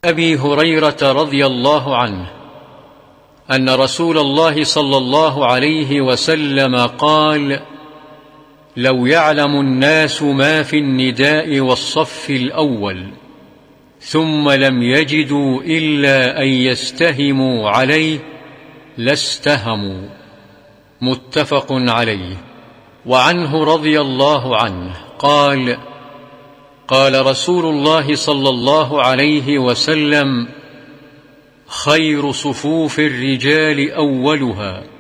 أبي هريرة رضي الله عنه أن رسول الله صلى الله عليه وسلم قال: لو يعلم الناس ما في النداء والصف الأول ثم لم يجدوا إلا أن يستهموا عليه لاستهموا. متفق عليه. وعنه رضي الله عنه قال: قال رسول الله صلى الله عليه وسلم: خير صفوف الرجال أولها،